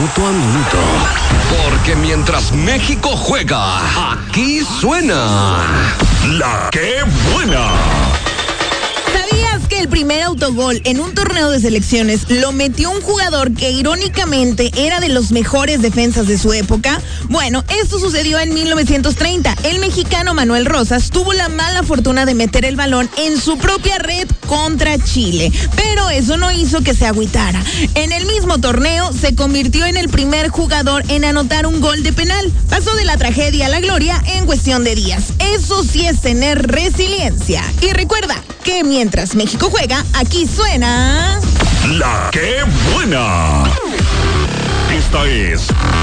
minuto a minuto. Porque mientras México juega, aquí suena La Que Buena. ¿Sabías que el primer autogol en un torneo de selecciones lo metió un jugador que irónicamente era de los mejores defensas de su época? Bueno, esto sucedió en 1930. El mexicano Manuel Rosas tuvo la mala fortuna de meter el balón en su propia red contra Chile, pero eso no hizo que se agüitara. En el mismo torneo se convirtió en el primer jugador en anotar un gol de penal. Pasó de la tragedia a la gloria en cuestión de días. Eso sí es tener resiliencia. Y recuerda que mientras México juega, aquí suena La Que Buena. Esta es